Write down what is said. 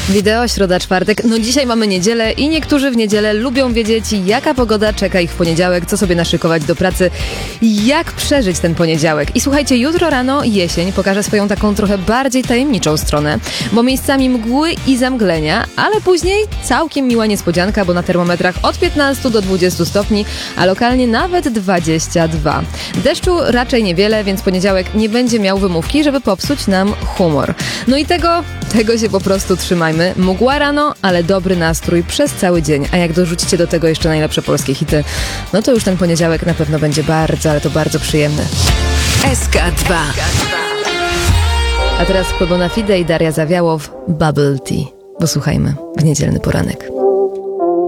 Wideo, środa, czwartek. No dzisiaj mamy niedzielę i niektórzy w niedzielę lubią wiedzieć, jaka pogoda czeka ich w poniedziałek, co sobie naszykować do pracy, jak przeżyć ten poniedziałek. I słuchajcie, jutro rano jesień pokaże swoją taką trochę bardziej tajemniczą stronę, bo miejscami mgły i zamglenia, ale później całkiem miła niespodzianka, bo na termometrach od 15 do 20 stopni, a lokalnie nawet 22. Deszczu raczej niewiele, więc poniedziałek nie będzie miał wymówki, żeby popsuć nam humor. No i tego się po prostu trzymajmy. Mgła rano, ale dobry nastrój przez cały dzień. A jak dorzucicie do tego jeszcze najlepsze polskie hity, no to już ten poniedziałek na pewno będzie bardzo, ale to bardzo przyjemny. SK2. A teraz Bona Fide i Daria Zawiałow, Bubble Tea. Posłuchajmy w niedzielny poranek.